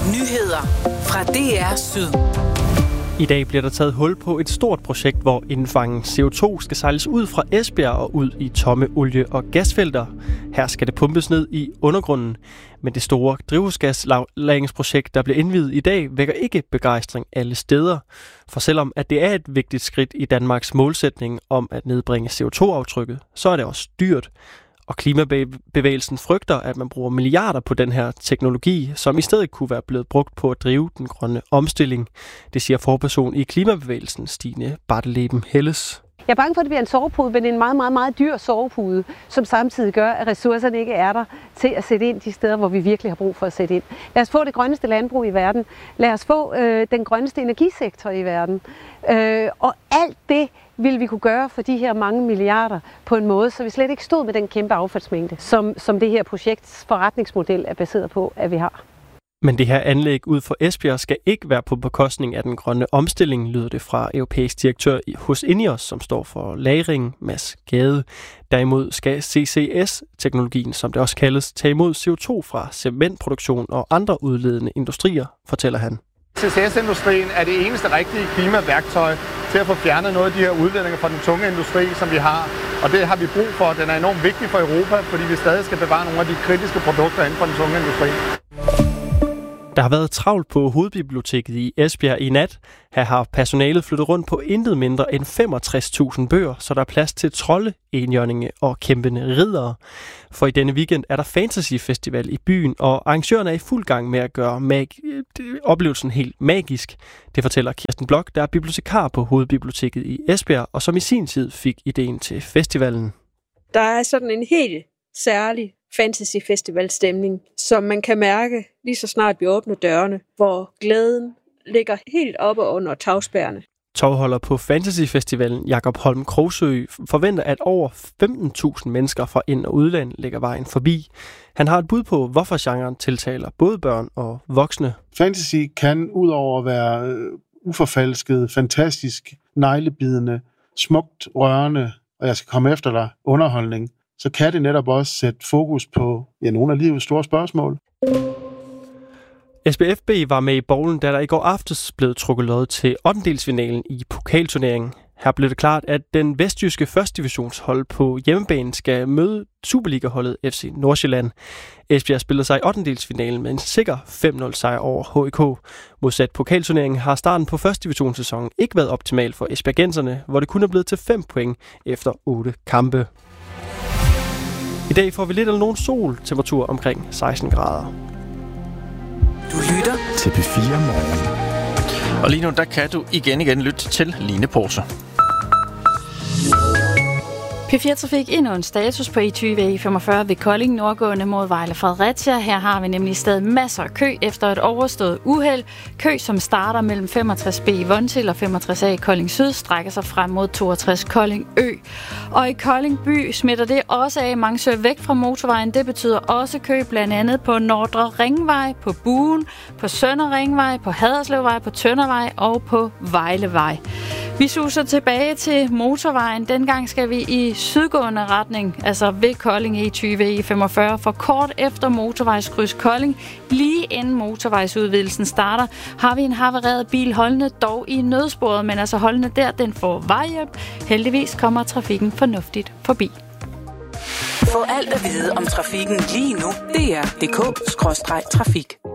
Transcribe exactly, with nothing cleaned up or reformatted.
Nyheder fra D R Syd. I dag bliver der taget hul på et stort projekt, hvor indfangen C O to skal sejles ud fra Esbjerg og ud i tomme olie- og gasfelter. Her skal det pumpes ned i undergrunden. Men det store drivhusgaslagringsprojekt, der bliver indviet i dag, vækker ikke begejstring alle steder. For selvom at det er et vigtigt skridt i Danmarks målsætning om at nedbringe C O to aftrykket, så er det også dyrt. Og klimabevægelsen frygter, at man bruger milliarder på den her teknologi, som i stedet kunne være blevet brugt på at drive den grønne omstilling. Det siger forperson i klimabevægelsen, Stine Barteleben Helles. Jeg er bange for, at det bliver en sovepude, men en meget, meget, meget dyr sovepude, som samtidig gør, at ressourcerne ikke er der til at sætte ind de steder, hvor vi virkelig har brug for at sætte ind. Lad os få det grønneste landbrug i verden. Lad os få øh, den grønneste energisektor i verden. Øh, og alt det vil vi kunne gøre for de her mange milliarder på en måde, så vi slet ikke stod med den kæmpe affaldsmængde, som, som det her projekts forretningsmodel er baseret på, at vi har. Men det her anlæg ud for Esbjerg skal ikke være på bekostning af den grønne omstilling, lyder det fra europæisk direktør hos Ineos, som står for lagring, Mads Gade. Derimod skal C C S-teknologien, som det også kaldes, tage imod C O to fra cementproduktion og andre udledende industrier, fortæller han. C C S-industrien er det eneste rigtige klimaværktøj til at få fjernet noget af de her udledninger fra den tunge industri, som vi har. Og det har vi brug for. Den er enormt vigtig for Europa, fordi vi stadig skal bevare nogle af de kritiske produkter inden for den tunge industri. Der har været travlt på Hovedbiblioteket i Esbjerg i nat. Her har personalet flyttet rundt på intet mindre end femogtres tusind bøger, så der er plads til trolde, enhjørninge og kæmpende riddere. For i denne weekend er der Fantasy Festival i byen, og arrangørerne er i fuld gang med at gøre mag- oplevelsen helt magisk. Det fortæller Kirsten Blok, der er bibliotekar på Hovedbiblioteket i Esbjerg, og som i sin tid fik ideen til festivalen. Der er sådan en helt særlig Fantasy Festival stemning, som man kan mærke lige så snart vi åbner dørene, hvor glæden ligger helt oppe under tagspærene. Tovholder på Fantasy Festivalen, Jakob Holm Krogsø, forventer, at over femten tusind mennesker fra ind- og udland lægger vejen forbi. Han har et bud på, hvorfor genren tiltaler både børn og voksne. Fantasy kan udover at være uforfalsket, fantastisk, neglebidende, smukt, rørende, og jeg skal komme efter dig, underholdning, så kan det netop også sætte fokus på ja, nogle af livets store spørgsmål. S B F B var med i bowlen, da der i går aftes blev trukket lod til ottendedelsfinalen i pokalturneringen. Her blev det klart, at den vestjyske første divisionshold på hjemmebane skal møde Superliga-holdet F C Nordsjælland. Esbjerg spillede sig i ottendedelsfinalen med en sikker fem nul sejr over H I K. Modsat pokalturneringen har starten på første divisionssæsonen ikke været optimal for esbjergenserne, hvor det kun er blevet til fem point efter otte kampe. I dag får vi lidt eller nogen sol, temperatur omkring seksten grader. Du lytter til P fire Morgen. Og lige nu, der kan du igen igen lytte til Line Porse. P fire Trafik endnu en status på E tyve E femogfyrre ved Kolding, nordgående mod Vejle Fredericia. Her har vi nemlig stadig masser af kø efter et overstået uheld. Kø, som starter mellem femogtres B i Vontil og femogtres A i Kolding Syd, strækker sig frem mod toogtres Kolding Ø. Og i Kolding by smitter det også af. Mange søger væk fra motorvejen. Det betyder også kø blandt andet på Nordre Ringvej, på Buen, på Sønder Ringvej, på Haderslevvej, på Tøndervej og på Vejlevej. Vi suser tilbage til motorvejen. Dengang skal vi i sydgående retning, altså ved Kolding E tyve E femogfyrre, for kort efter motorvejskryds Kolding, lige inden motorvejsudvidelsen starter, har vi en havareret bil holdende dog i nødsporet, men altså holdende der, den får vejhjælp. Heldigvis kommer trafikken fornuftigt forbi. Få alt at vide om trafikken lige nu. D R punktum d k skråstreg trafik.